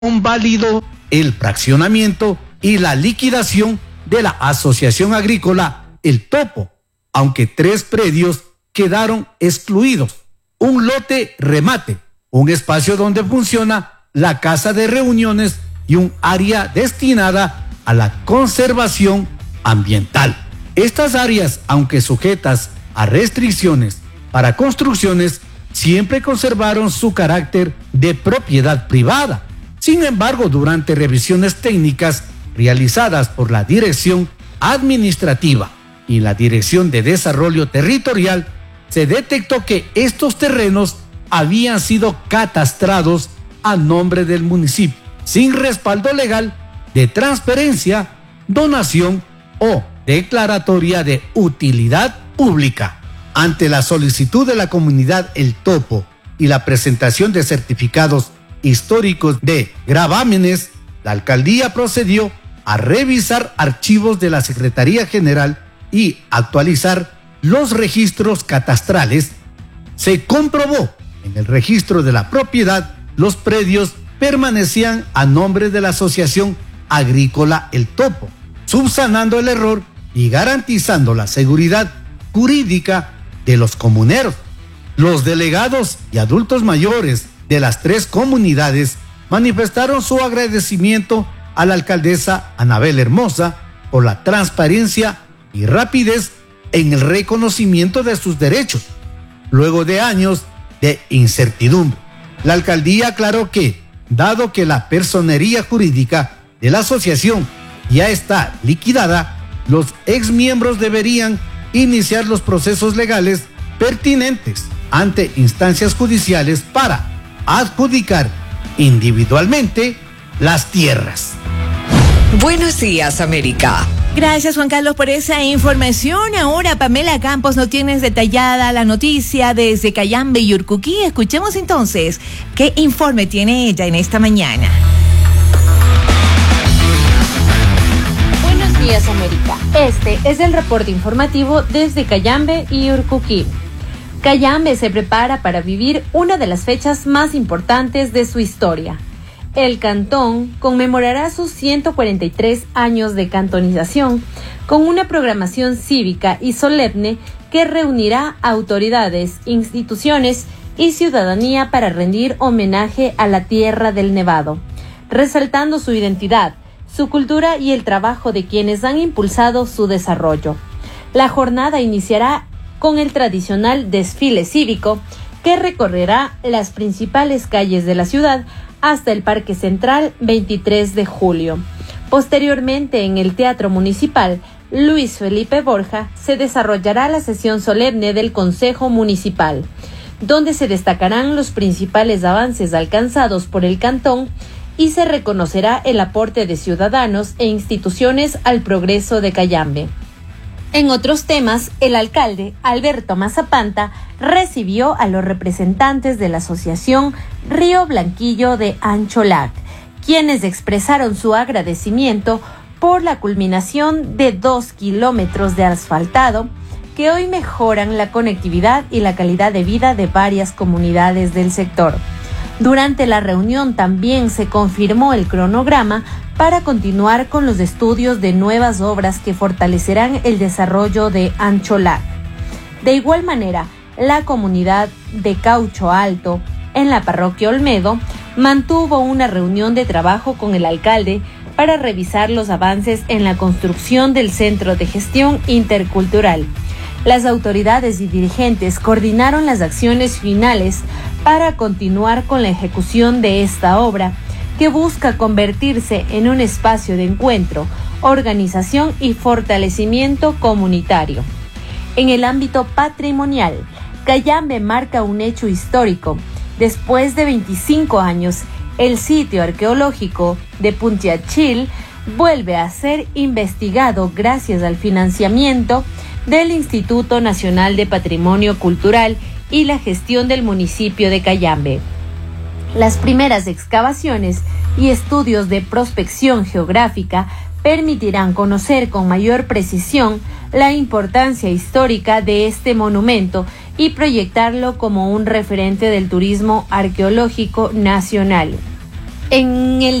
convalidó el fraccionamiento y la liquidación de la Asociación Agrícola El Topo, aunque 3 predios quedaron excluidos: un lote remate, un espacio donde funciona la casa de reuniones y un área destinada a la conservación ambiental. Estas áreas, aunque sujetas a restricciones para construcciones, siempre conservaron su carácter de propiedad privada. Sin embargo, durante revisiones técnicas realizadas por la Dirección Administrativa y la Dirección de Desarrollo Territorial, se detectó que estos terrenos habían sido catastrados a nombre del municipio, sin respaldo legal de transferencia, donación o declaratoria de utilidad pública. Ante la solicitud de la comunidad El Topo y la presentación de certificados históricos de gravámenes, la alcaldía procedió a revisar archivos de la Secretaría General y actualizar los registros catastrales. Se comprobó en el registro de la propiedad los predios permanecían a nombre de la Asociación Agrícola El Topo, subsanando el error y garantizando la seguridad jurídica de los comuneros. Los delegados y adultos mayores de las 3 comunidades manifestaron su agradecimiento a la alcaldesa Anabel Hermosa por la transparencia y rapidez en el reconocimiento de sus derechos, luego de años de incertidumbre. La alcaldía aclaró que, dado que la personería jurídica de la asociación ya está liquidada, los exmiembros deberían iniciar los procesos legales pertinentes ante instancias judiciales para adjudicar individualmente las tierras. Buenos días, América. Gracias, Juan Carlos, por esa información. Ahora Pamela Campos nos tiene detallada la noticia desde Cayambe y Urcuquí. Escuchemos entonces qué informe tiene ella en esta mañana. Buenos días, América. Este es el reporte informativo desde Cayambe y Urcuquí. Cayambe se prepara para vivir una de las fechas más importantes de su historia. El cantón conmemorará sus 143 años de cantonización con una programación cívica y solemne que reunirá autoridades, instituciones y ciudadanía para rendir homenaje a la tierra del Nevado, resaltando su identidad, su cultura y el trabajo de quienes han impulsado su desarrollo. La jornada iniciará con el tradicional desfile cívico que recorrerá las principales calles de la ciudad hasta el Parque Central 23 de julio. Posteriormente, en el Teatro Municipal Luis Felipe Borja, se desarrollará la sesión solemne del Consejo Municipal, donde se destacarán los principales avances alcanzados por el cantón y se reconocerá el aporte de ciudadanos e instituciones al progreso de Cayambe. En otros temas, el alcalde Alberto Mazapanta recibió a los representantes de la Asociación Río Blanquillo de Ancholac, quienes expresaron su agradecimiento por la culminación de 2 kilómetros de asfaltado que hoy mejoran la conectividad y la calidad de vida de varias comunidades del sector. Durante la reunión también se confirmó el cronograma para continuar con los estudios de nuevas obras que fortalecerán el desarrollo de Ancholac. De igual manera, la comunidad de Caucho Alto, en la parroquia Olmedo, mantuvo una reunión de trabajo con el alcalde para revisar los avances en la construcción del Centro de Gestión Intercultural. Las autoridades y dirigentes coordinaron las acciones finales para continuar con la ejecución de esta obra, que busca convertirse en un espacio de encuentro, organización y fortalecimiento comunitario. En el ámbito patrimonial, Cayambe marca un hecho histórico. Después de 25 años, el sitio arqueológico de Puntiachil vuelve a ser investigado gracias al financiamiento del Instituto Nacional de Patrimonio Cultural y la gestión del municipio de Cayambe. Las primeras excavaciones y estudios de prospección geográfica permitirán conocer con mayor precisión la importancia histórica de este monumento y proyectarlo como un referente del turismo arqueológico nacional. En el